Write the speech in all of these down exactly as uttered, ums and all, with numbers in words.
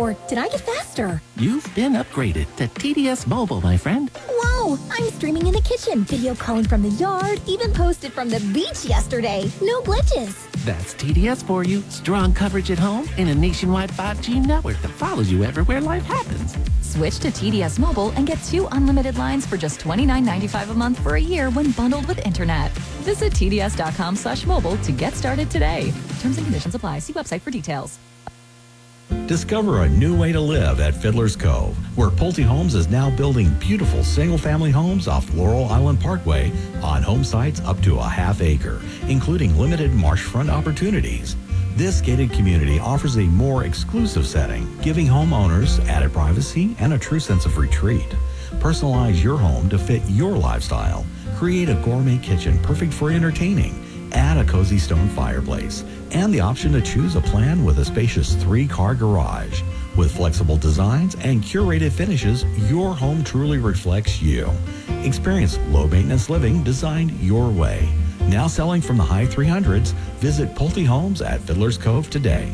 Or did I get faster? You've been upgraded to T D S Mobile, my friend. Whoa! I'm streaming in the kitchen, video calling from the yard, even posted from the beach yesterday. No glitches. That's T D S for you. Strong coverage at home and a nationwide five G network that follows you everywhere life happens. Switch to T D S Mobile and get two unlimited lines for just twenty-nine ninety-five a month for a year when bundled with internet. Visit tds.com slash mobile to get started today. Terms and conditions apply. See website for details. Discover a new way to live at Fiddler's Cove, where Pulte Homes is now building beautiful single-family homes off Laurel Island Parkway on home sites up to a half acre, including limited marshfront opportunities. This gated community offers a more exclusive setting, giving homeowners added privacy and a true sense of retreat. Personalize your home to fit your lifestyle. Create a gourmet kitchen perfect for entertaining. Add a cozy stone fireplace and the option to choose a plan with a spacious three-car garage. With flexible designs and curated finishes, your home truly reflects you. Experience low-maintenance living designed your way. Now selling from the high three hundreds, visit Pulte Homes at Fiddler's Cove today.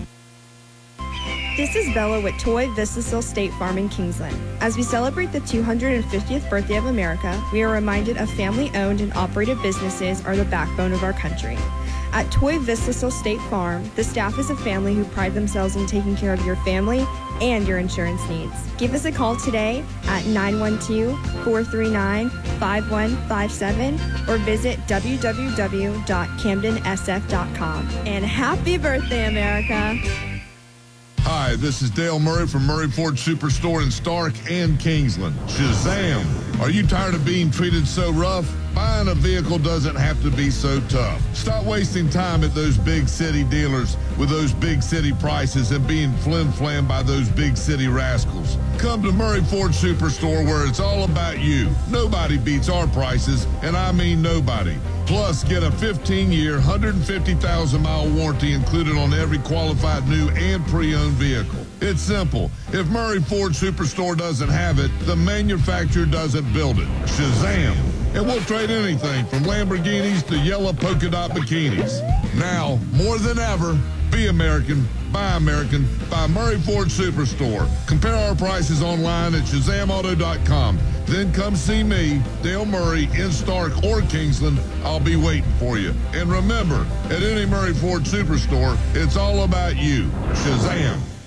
This is Bella with Toy Vistasol State Farm in Kingsland. As we celebrate the two hundred fiftieth birthday of America, we are reminded of family-owned and operated businesses are the backbone of our country. At Toy Vistasol State Farm, the staff is a family who pride themselves in taking care of your family and your insurance needs. Give us a call today at nine one two, four three nine, five one five seven or visit w w w dot camden s f dot com. And happy birthday, America! Hi, this is Dale Murray from Murray Ford Superstore in Stark and Kingsland. Shazam! Are you tired of being treated so rough? Buying a vehicle doesn't have to be so tough. Stop wasting time at those big city dealers with those big city prices and being flim-flam by those big city rascals. Come to Murray Ford Superstore where it's all about you. Nobody beats our prices, and I mean nobody. Plus, get a fifteen-year, one hundred fifty thousand mile warranty included on every qualified new and pre-owned vehicle. It's simple. If Murray Ford Superstore doesn't have it, the manufacturer doesn't build it. Shazam! And we'll trade anything from Lamborghinis to yellow polka dot bikinis. Now, more than ever, be American, buy American, buy Murray Ford Superstore. Compare our prices online at shazam auto dot com. Then come see me, Dale Murray, in Stark or Kingsland. I'll be waiting for you. And remember, at any Murray Ford Superstore, it's all about you. Shazam!